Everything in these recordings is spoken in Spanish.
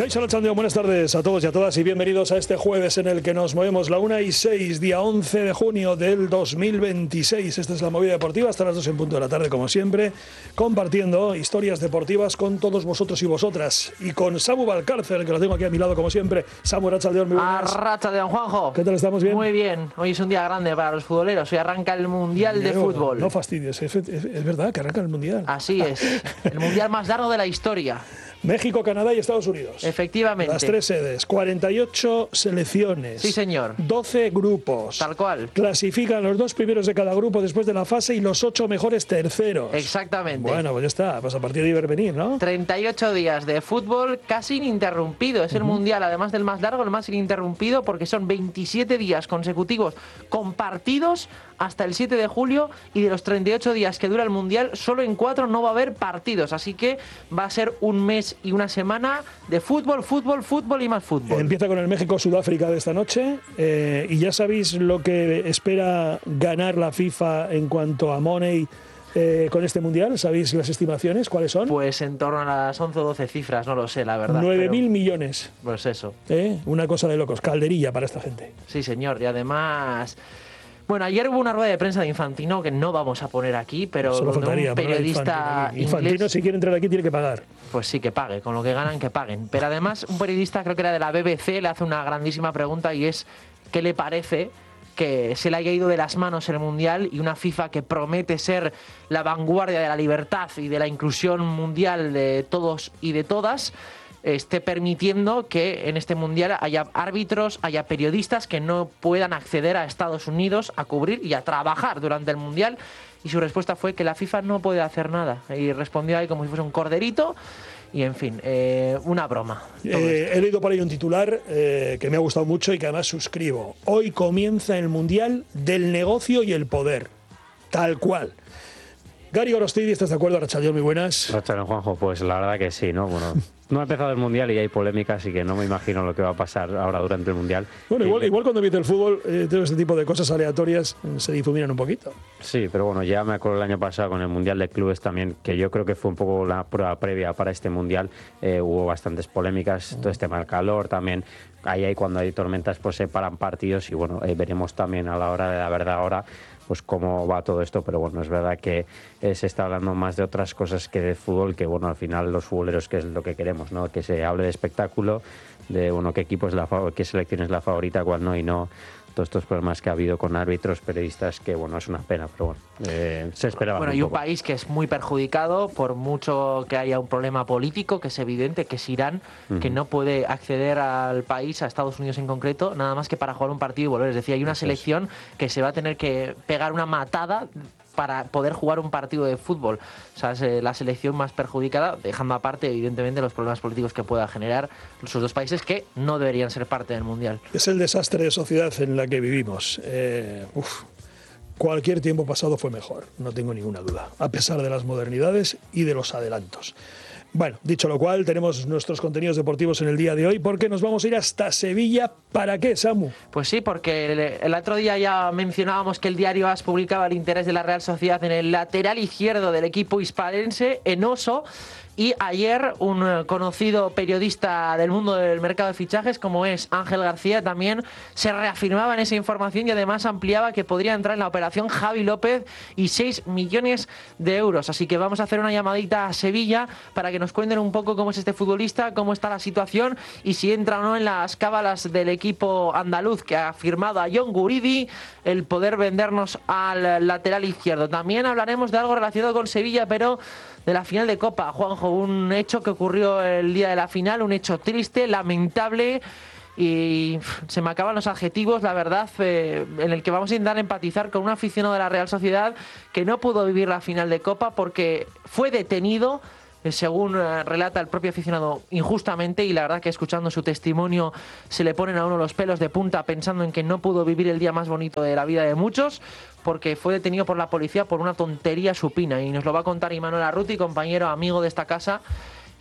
Kaixo Arratsaldeon, buenas tardes a todos y a todas y bienvenidos a este jueves en el que nos movemos la 1:06, día 11 de junio del 2026. Esta es la movida deportiva hasta las 2 en punto de la tarde, como siempre, compartiendo historias deportivas con todos vosotros y vosotras. Y con Samu Valcárcel, que lo tengo aquí a mi lado como siempre. Samu, Arratsaldeon, muy buenas. Arratsaldeon, Juanjo. ¿Qué tal, estamos bien? Muy bien, hoy es un día grande para los futboleros, hoy arranca el Mundial de Fútbol. No fastidies, es verdad que arranca el Mundial. Así es, el Mundial más largo de la historia. México, Canadá y Estados Unidos. Efectivamente. Las tres sedes, 48 selecciones. Sí, señor. 12 grupos. Tal cual. Clasifican los 2 primeros de cada grupo después de la fase y los 8 mejores terceros. Exactamente. Bueno, pues ya está. Pues a partir de ahí venir, ¿no? 38 días de fútbol casi ininterrumpido. Es el Mundial, además del más largo, el más ininterrumpido, porque son 27 días consecutivos compartidos hasta el 7 de julio y de los 38 días que dura el Mundial, solo en 4 no va a haber partidos. Así que va a ser un mes y una semana de fútbol, fútbol, fútbol y más fútbol. Empieza con el México-Sudáfrica de esta noche y ya sabéis lo que espera ganar la FIFA en cuanto a money con este Mundial. ¿Sabéis las estimaciones? ¿Cuáles son? Pues en torno a las 11 o 12 cifras, no lo sé, la verdad. 9.000 millones. Pues eso. Una cosa de locos, calderilla para esta gente. Sí, señor, y además... Bueno, ayer hubo una rueda de prensa de Infantino que no vamos a poner aquí, pero solo donde faltaría, un periodista Infantino, inglés, si quiere entrar aquí, tiene que pagar. Pues sí, que pague, con lo que ganan, que paguen. Pero además, un periodista, creo que era de la BBC, le hace una grandísima pregunta y es ¿qué le parece que se le haya ido de las manos el Mundial y una FIFA que promete ser la vanguardia de la libertad y de la inclusión mundial de todos y de todas, esté permitiendo que en este Mundial haya árbitros, haya periodistas que no puedan acceder a Estados Unidos a cubrir y a trabajar durante el Mundial? Y su respuesta fue que la FIFA no puede hacer nada. Y respondió ahí como si fuese un corderito. Y en fin, una broma. He leído por ahí un titular que me ha gustado mucho y que además suscribo. Hoy comienza el Mundial del negocio y el poder. Tal cual. Gary Gorostidi, ¿estás de acuerdo? Arratsaldeon, muy buenas. Arratsaldeon, Juanjo, pues la verdad que sí, ¿no? Bueno, no ha empezado el Mundial y hay polémica, así que no me imagino lo que va a pasar ahora durante el Mundial. Bueno, igual cuando empieza el fútbol, todo este tipo de cosas aleatorias se difuminan un poquito. Sí, pero bueno, ya me acuerdo el año pasado con el Mundial de Clubes también, que yo creo que fue un poco la prueba previa para este Mundial. Hubo bastantes polémicas, todo este mal calor también. Ahí cuando hay tormentas pues se paran partidos y bueno, veremos también a la hora de la verdad ahora pues cómo va todo esto, pero bueno, es verdad que se está hablando más de otras cosas que de fútbol, que bueno, al final los futboleros, que es lo que queremos, ¿no? Que se hable de espectáculo, de bueno, qué equipo es qué selección es la favorita, cuál no, y no todos estos problemas que ha habido con árbitros, periodistas, que bueno, es una pena, pero bueno, se esperaba. Bueno, y un país que es muy perjudicado por mucho que haya un problema político, que es evidente, que es Irán, que no puede acceder al país, a Estados Unidos en concreto, nada más que para jugar un partido y volver. Es decir, hay una selección que se va a tener que pegar una matada para poder jugar un partido de fútbol. O sea, es la selección más perjudicada, dejando aparte, evidentemente, los problemas políticos que pueda generar esos dos países que no deberían ser parte del Mundial. Es el desastre de sociedad en la que vivimos. Cualquier tiempo pasado fue mejor, no tengo ninguna duda, a pesar de las modernidades y de los adelantos. Bueno, dicho lo cual, tenemos nuestros contenidos deportivos en el día de hoy porque nos vamos a ir hasta Sevilla. ¿Para qué, Samu? Pues sí, porque el otro día ya mencionábamos que el diario AS publicaba el interés de la Real Sociedad en el lateral izquierdo del equipo hispalense, Enoso. Y ayer un conocido periodista del mundo del mercado de fichajes, como es Ángel García, también se reafirmaba en esa información y además ampliaba que podría entrar en la operación Javi López y 6 millones de euros. Así que vamos a hacer una llamadita a Sevilla para que nos cuenten un poco cómo es este futbolista, cómo está la situación y si entra o no en las cábalas del equipo andaluz, que ha firmado a John Guridi el poder vendernos al lateral izquierdo. También hablaremos de algo relacionado con Sevilla, pero de la final de Copa, Juanjo, un hecho que ocurrió el día de la final, un hecho triste, lamentable, y se me acaban los adjetivos, la verdad, en el que vamos a intentar empatizar con un aficionado de la Real Sociedad que no pudo vivir la final de Copa porque fue detenido, según relata el propio aficionado, injustamente, y la verdad que escuchando su testimonio se le ponen a uno los pelos de punta pensando en que no pudo vivir el día más bonito de la vida de muchos, porque fue detenido por la policía por una tontería supina, y nos lo va a contar Imanol Arruti, compañero, amigo de esta casa,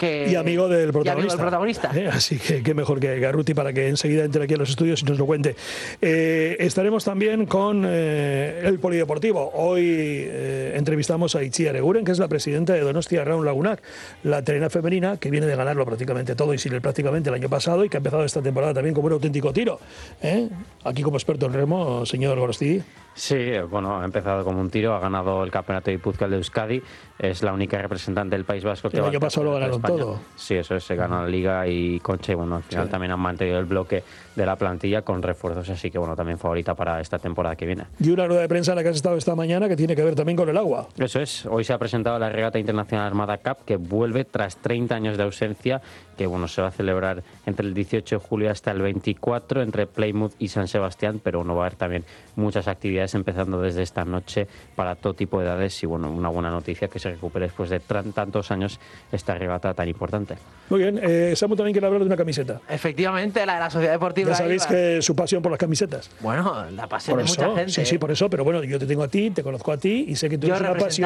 Y amigo del protagonista. Así que qué mejor que Garruti para que enseguida entre aquí a los estudios y nos lo cuente. Estaremos también con el Polideportivo. Hoy entrevistamos a Itziar Eguren, que es la presidenta de Donostia Round Lagunak, la terrena femenina que viene de ganarlo prácticamente todo y sin él prácticamente el año pasado y que ha empezado esta temporada también como un auténtico tiro. Aquí como experto en remo, señor Gorostegui. Sí, bueno, ha empezado como un tiro, ha ganado el campeonato de Guipúzcoa de Euskadi, es la única representante del País Vasco que el año pasado lo ganaron todo. Sí, eso es, se ganó la Liga y Concha, y bueno, al final también han mantenido el bloque de la plantilla con refuerzos, así que bueno, también favorita para esta temporada que viene. Y una rueda de prensa en la que has estado esta mañana que tiene que ver también con el agua. Eso es, hoy se ha presentado la Regata Internacional Armada Cup, que vuelve tras 30 años de ausencia, que bueno, se va a celebrar entre el 18 de julio hasta el 24 entre Plymouth y San Sebastián, pero bueno, va a haber también muchas actividades empezando desde esta noche para todo tipo de edades y bueno, una buena noticia que se recupere después de tantos años esta regata tan importante. Muy bien, Samu también quiere hablar de una camiseta. Efectivamente, la de la Sociedad Deportiva. Ya sabéis que su pasión por las camisetas. Bueno, la pasión de mucha gente. Sí, por eso, pero bueno, yo te tengo a ti, te conozco a ti y sé que tú eres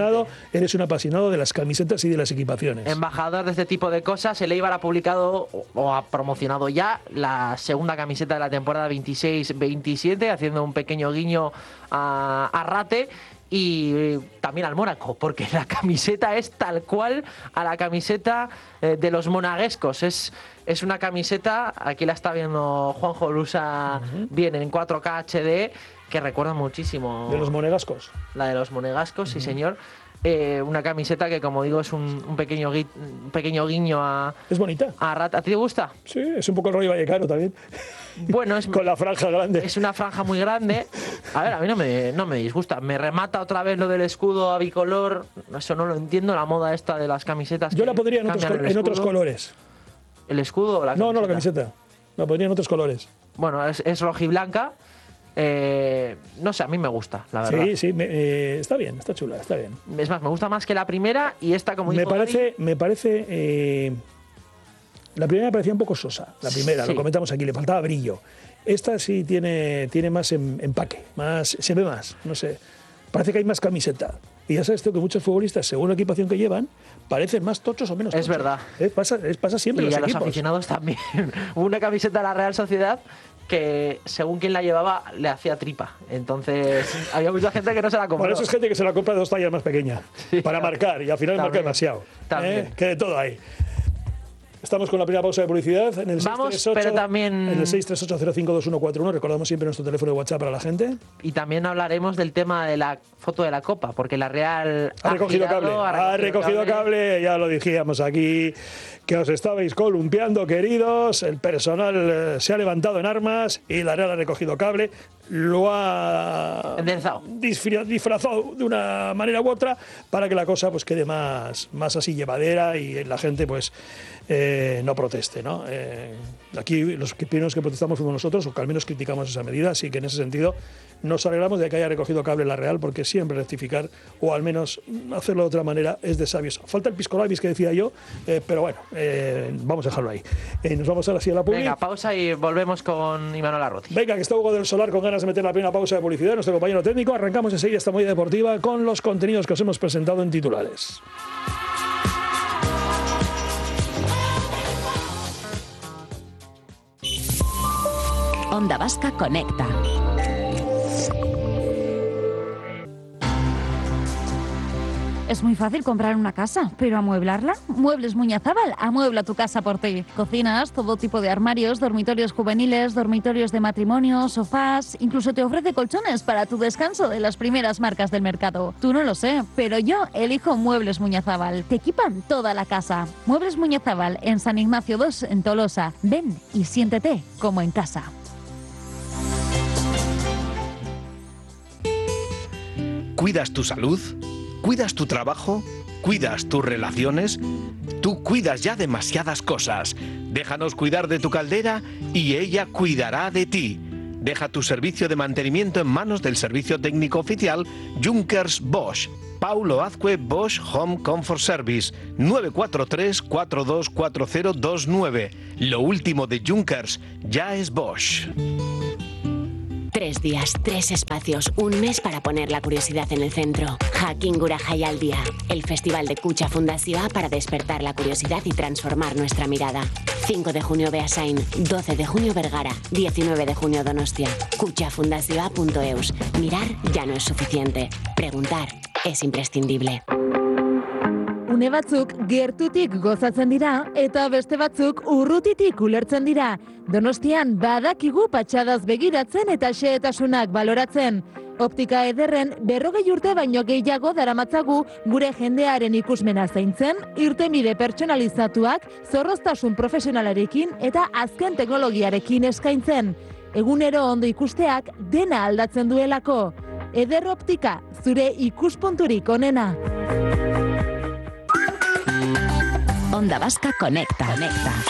un apasionado de las camisetas y de las equipaciones. Embajador de este tipo de cosas, el Eibar ha publicado o ha promocionado ya la segunda camiseta de la temporada 26-27, haciendo un pequeño guiño a Rate y también al Mónaco, porque la camiseta es tal cual a la camiseta de los monaguescos. Es una camiseta, aquí la está viendo Juanjo Lusa bien en 4K HD, que recuerda muchísimo. ¿De los monegascos? La de los monegascos, sí señor. Una camiseta que, como digo, es un pequeño guiño a... Es bonita. A Rata. ¿A ti te gusta? Sí, es un poco el rollo vallecano también. Bueno, con la franja grande. Es una franja muy grande. A ver, a mí no me disgusta. Me remata otra vez lo del escudo a bicolor. Eso no lo entiendo, la moda esta de las camisetas. Yo la podría en otros colores. ¿El escudo o la camiseta? No, la camiseta. La podría en otros colores. Bueno, es rojiblanca. No sé, a mí me gusta, la verdad. Sí, está bien, está chula, está bien. Es más, me gusta más que la primera y esta, como me parece la primera me parecía un poco sosa, la primera, lo comentamos aquí, le faltaba brillo. Esta sí tiene más empaque, se ve más, no sé. Parece que hay más camiseta. Y ya sabes tú que muchos futbolistas, según la equipación que llevan, parecen más tochos o menos tochos. Es verdad. Pasa siempre en los equipos. Y a los aficionados también. Hubo una camiseta de la Real Sociedad que según quien la llevaba le hacía tripa. Entonces había mucha gente que no se la compró. Por eso es gente que se la compra de 2 tallas más pequeña, para marcar, y al final marca demasiado. Que de todo hay. Estamos con la primera pausa de publicidad en el 638-052141. Recordamos siempre nuestro teléfono de WhatsApp para la gente. Y también hablaremos del tema de la foto de la Copa, porque la Real ha recogido cable, ya lo dijimos aquí, que os estabais columpiando, queridos. El personal se ha levantado en armas y la Real ha recogido cable. Lo ha disfrazado de una manera u otra para que la cosa pues quede más así llevadera y la gente pues no proteste, ¿no? Aquí los primeros que protestamos fuimos nosotros, o que al menos criticamos esa medida, así que en ese sentido nos alegramos de que haya recogido cable la Real, porque siempre rectificar o al menos hacerlo de otra manera es de sabios. Falta el pisco labis que decía yo, pero bueno, vamos a dejarlo ahí. Nos vamos ahora sí a la publicidad. Venga, pausa y volvemos con Imanol Arruti. Venga, que está Hugo del Solar con ganas de meter la primera pausa de publicidad, nuestro compañero técnico. Arrancamos enseguida esta movida deportiva con los contenidos que os hemos presentado en titulares. Onda Vasca Conecta. Es muy fácil comprar una casa, pero ¿amueblarla? Muebles Muñazábal amuebla tu casa por ti. Cocinas, todo tipo de armarios, dormitorios juveniles, dormitorios de matrimonio, sofás, incluso te ofrece colchones para tu descanso de las primeras marcas del mercado. Tú no lo sé, pero yo elijo Muebles Muñazábal. Te equipan toda la casa. Muebles Muñazábal en San Ignacio 2 en Tolosa. Ven y siéntete como en casa. ¿Cuidas tu salud? ¿Cuidas tu trabajo? ¿Cuidas tus relaciones? Tú cuidas ya demasiadas cosas. Déjanos cuidar de tu caldera y ella cuidará de ti. Deja tu servicio de mantenimiento en manos del servicio técnico oficial Junkers Bosch. Paulo Azcue Bosch Home Comfort Service 943-424029. Lo último de Junkers ya es Bosch. 3 días, 3 espacios, un mes para poner la curiosidad en el centro. Jakingura Jaialdia, el festival de Kutxa Fundazioa para despertar la curiosidad y transformar nuestra mirada. 5 de junio Beasain, 12 de junio Vergara, 19 de junio Donostia. kutxafundazioa.eus. Mirar ya no es suficiente. Preguntar es imprescindible. Une batzuk gertutik gozatzen dira eta beste batzuk urrutitik ulertzen dira. Donostian badakigu patxadaz begiratzen eta xehetasunak baloratzen. Optika ederren 40 urte baino gehiago daramatzagu gure jendearen ikusmena zaintzen, irtenbide pertsonalizatuak, zorroztasun profesionalarekin eta azken teknologiarekin eskaintzen. Egunero ondo ikusteak dena aldatzen duelako. Eder Optika, zure ikuspunturik onena. Onda Vasca Conecta.